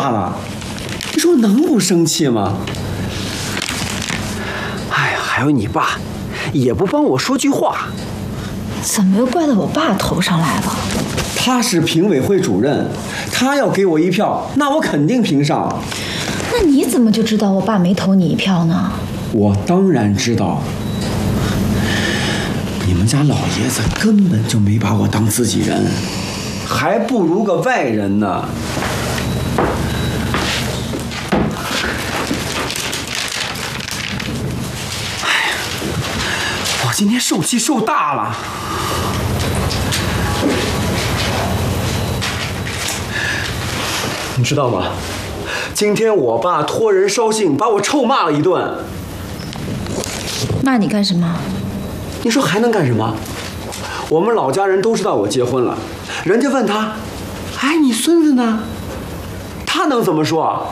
大了，你说我能不生气吗？哎呀，还有你爸，也不帮我说句话。 怎么又怪到我爸头上来了？ 他是评委会主任，他要给我一票，那我肯定评上。 那你怎么就知道我爸没投你一票呢？ 我当然知道，你们家老爷子根本就没把我当自己人，还不如个外人呢。哎呀，我今天受气受大了。你知道吗？今天我爸托人捎信把我臭骂了一顿。 骂你干什么？ 你说还能干什么？我们老家人都知道我结婚了，人家问他：“哎，你孙子呢？”他能怎么说？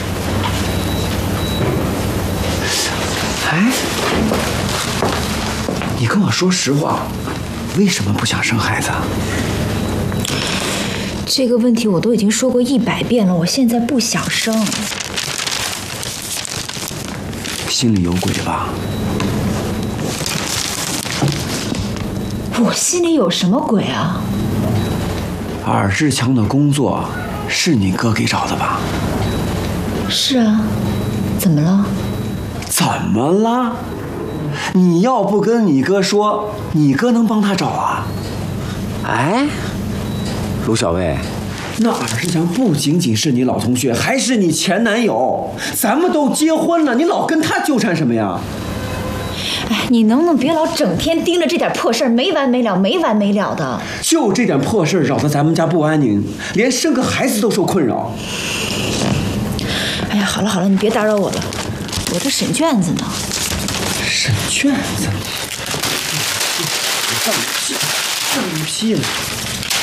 哎，你跟我说实话，为什么不想生孩子？ 这个问题我都已经说过100遍了，我现在不想生。 心里有鬼吧？ 我心里有什么鬼啊？ 尔志强的工作是你哥给找的吧？ 是啊，怎么了？ 怎么了？你要不跟你哥说，你哥能帮他找啊？哎，卢小薇，那尔志强不仅仅是你老同学，还是你前男友。咱们都结婚了，你老跟他纠缠什么呀？ 哎，你能不能别老整天盯着这点破事儿，没完没了，没完没了的？ 就这点破事扰得咱们家不安宁，连生个孩子都受困扰。 哎呀，好了好了，你别打扰我了，我这审卷子呢。 审卷子？放屁！